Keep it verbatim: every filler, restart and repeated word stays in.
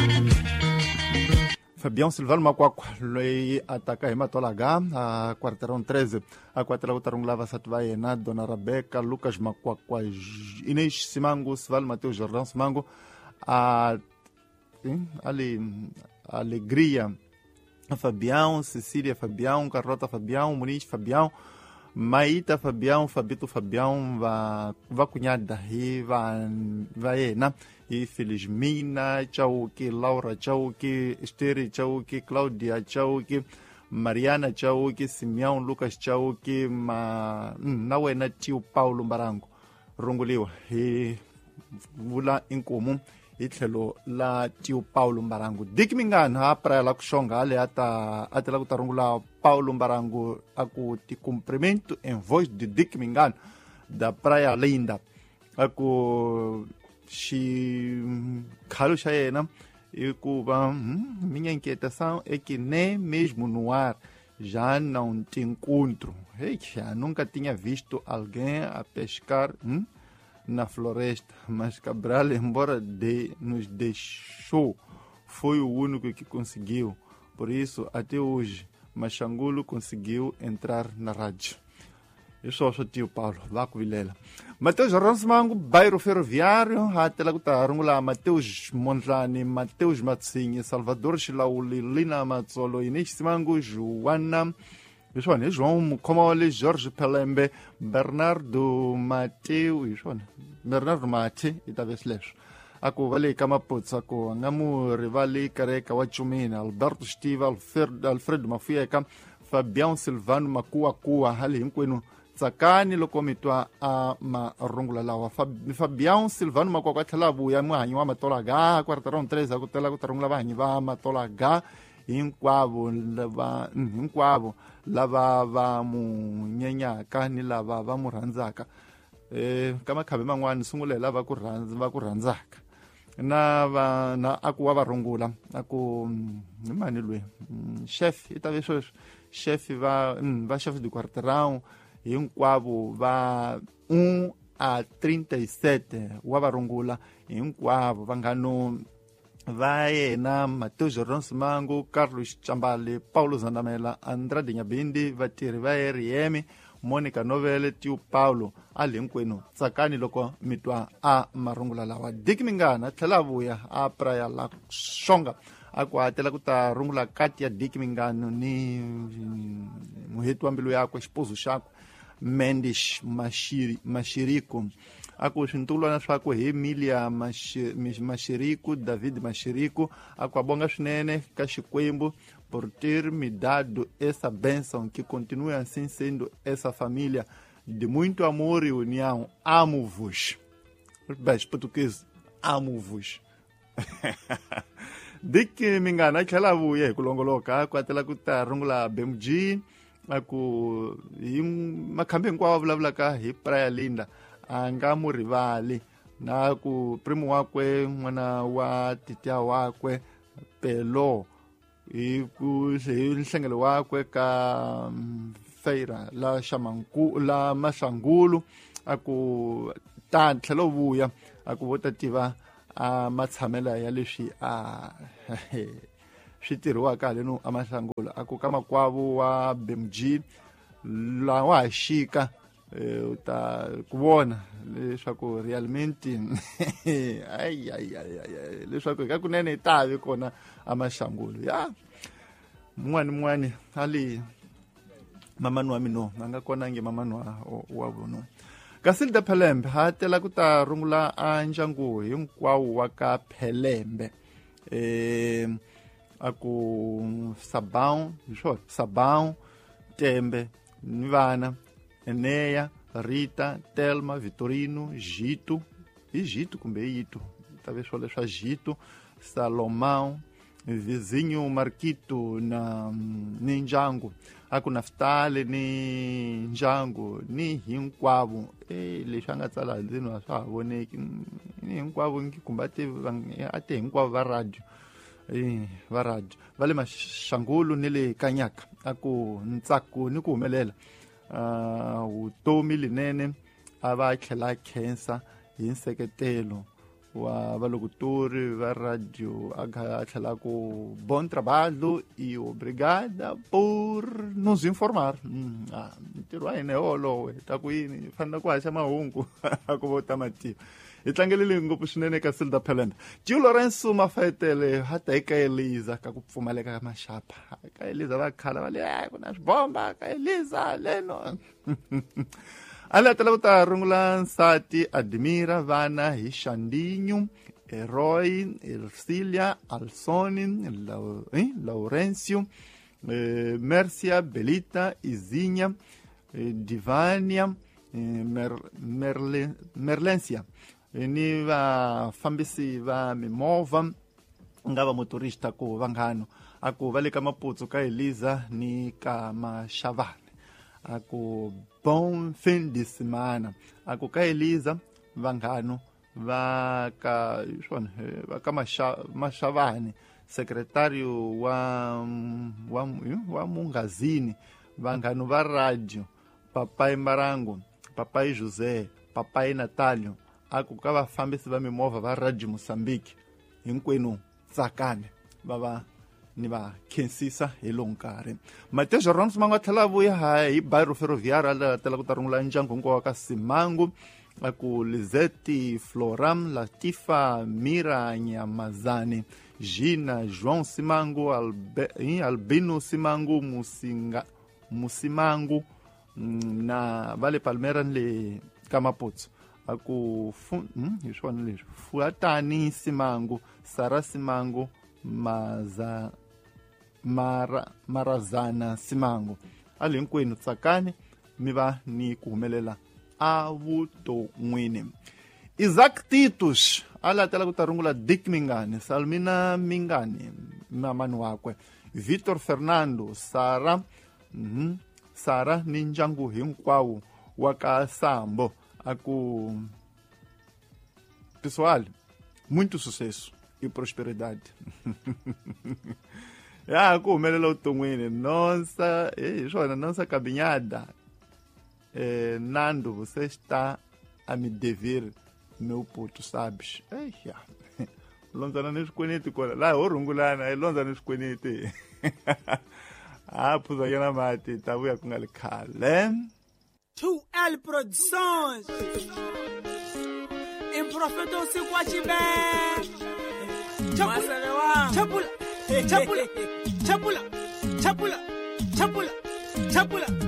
Fabião Silvano Makwakwa loyi ataka hi matolaga a quarteirão treze a kwatela kutarungulava satvaena Dona Rabeca Lucas Makwakwa Inês Simango Sival Mateus Jordão Simango a ali Alegria Fabião Cecília Fabião Carlota Fabião Muniz Fabião Maíta Fabião Fabito Fabião va va cunhada e va vaena e Felizmina Chauki Laura Chauki Esteri Chauki Cláudia Chauki Mariana Chauki Simeão Lucas Chauki ma nawena tio Paulo Mbarango runguliwa e vula incomum e tlhelo la tio Paulo Mbarango dikmingana ha praia la kushonga ale ata atela kutarungula Paulo Mbarango aku ti cumprimento em voz de dikmingana da praia linda aku xikhalo xa yena i ku va hum, minha inquietação é que nem mesmo no ar já não te encontro. Hey, já nunca tinha visto alguém a pescar hum, na floresta, mas Cabral, embora de, nos deixou, foi o único que conseguiu. Por isso, até hoje, Machangulo conseguiu entrar na rádio. Eu sou o tio Paulo, lá com Vilela. Mateus Ronsmango, bairro ferroviário, até lá que está lá, Mateus Montlani, Mateus Matsinha, Salvador Chilauli, Lina Mazzolo, Inês Simango, Joana, Joana, João Comole, Jorge Pelembe, Bernardo Mateu, Joana, Bernardo Mate, e talvez Leixo. Ako vale Kamaputz, ako Ngamu Rivali, Careca, Wachumina, Alberto Stiva, Alfredo, Alfredo Mafieka, Fabião Silvano, Makua Kua, Halim Quino, Tsakani lokomitwa a marungula lawa Fabião Silvano Makwakwa buya mwanyi wa matolaga quarteirão treze akutela kutarungula vanyi va matolaga hinkwavo lava hinkwavo lava va mu nyenyaka ni lava va mu rhandzaka eh kama khabe man'wani sungulela va ku rhandza va ku rhandzaka na va na aku wa varungula aku mani lwe chef itave sweswo chef va va chef de quarteirão hinkwavo va um a trinta e sete wa varungula hinkwavo va nga no va yena Mateus Jordão Simango, Carlos Chambale, Paulo Zandamela, Andrade Nyabindi, vatirhi va R M, Monica Novele, tio Paulo ali hinkwenu tsakani loko mitwa a marungula lawa dikmingana tlhela vuya a praia la Shonga aku hatela ku ta rungula Katia dikmingano ni muheti wa mbilu yakwe xipuzu xakwe Mendes Mashiri, Mashirico, aku xintulwana swakwe hi Emilia Mashirico, David Mashirico, aku abonga swinene ka Xikwembu por ter me dado essa bênção que continue assim sendo essa família de muito amor e união. Amo-vos. Beijo português, amo-vos. Dik mingana tlhela vuya hi ku longoloka ku atela ku ta rungula B M G aku hi makhambi hinkwawo vulavulaka hi praia linda a nga mu rivali na ku primo wakwe n'wana wa titia wakwe Pelo hi ku hi nhlengelo wakwe ka feira la Shamanku la Mashangulu aku ta tlhelo vuya aku vo ta tiva a matshamela ya leswi a swi tirhiwaka haleno a Mashangulu aku ka makwavo wa B M G la wa xika u ta ku vona leswaku realmente ai ai ai leswaku ka kunene ta vi kona a Mashangulu ya mwani mwani ali mamani wa mino nga kona nge mamani wa wa vono Kasilda Pelembe hatela ku ta rungula a ndyangu hinkwawo wa ka Pelembe eh aku Sabão, sure, Sabão, Tembe, Nivana, Eneia, Rita, Telma, Vitorino, Gito, e Gito com Beito, talvez só deixar Gito, Salomão, vizinho Marquito na Ninjango, aku Naftali ni Njango, ni hinkwavo, e lexanga tsala ndzeni swa voneki, ni hinkwavo ngi kumbate ate hinkwavo va radio. Eh va radio va le Mashangulu ni le Kanyaka aku ntsako ni ku humelela uh vutomi linene a va tlhela khensa hi nseketelo wa valokuturi va rádio H com bom trabalho e obrigada por nos informar. Hum, ah, ntirho wa hina holo ta ku yini fanele ku haxa mahungu a ku vota matimu hi tlangelile ngopfu swinene ka Silda Pelenda. Gio Lorenzo Mafetele hata eka Eliza ka ku pfumaleka ka maxapa ka Eliza va khala va le ku na swibomba ka Eliza leno ala tala ku ta rungula nsati Admira vana hi Xandinho, Roy, Ercilia, Alsoni, Lau, eh, Laurencio, eh, Mercia, Belita, Izinha, eh, Divania, eh, Mer, Merle, Merlencia. Eh, ni vafambisi va mimova nga va motorista ku vanghano aku va le ka Maputsu ka Eliza ni ka Mashavane aku bom fim de semana aku ka Eliza vanghano va ka swona va ka Mashavane secretário wa wa wa Mungazini vanghano va rádio papai Marango, papai José, papai Natalio aku ka vafambisi va mimova va rádio Moçambique hinkwenu tsakane va ni va khensisa hi lonkari mate jornal Simangu atlhela vuya hi bairro ferroviário ala tela ku tarungula ndyangu hinkwawo ka Simangu aku Lizette, Floram, Latifa, Mira Nyamazane, Gina, João Simangu, Albe, Albino Simangu, Musinga, Musimangu na Vale Palmeira le Kamaputsu aku hmm, Fuatani Simangu, Sara Simangu, Maza Mara, Marazana Simangu ali hinkwenu tsakani mi va ni ku humelela a vuton'wini. Isaac Titus ala tela ku tarungula Dick Mingani, Salmina Mingani mamani wakwe, Vitor Fernando, Sara mm-hmm, Sara ni ndyangu hinkwawo wa ka Sambo aku pessoal, muito sucesso e prosperidade. Ya ku humelela uton'wini nossa eh swona nossa caminhada eh, Nando, você está a me dever meu puto, sabes? Ei, já. Lonzana nos conhece cola lá orungulana e lonzana nos conhece. Ah, pusa yana mate tabuya kungali kale. two L Produções. Em profeta se quachibe. Chapula. Chapula. Chapula. Chapula. Chapula. Chapula.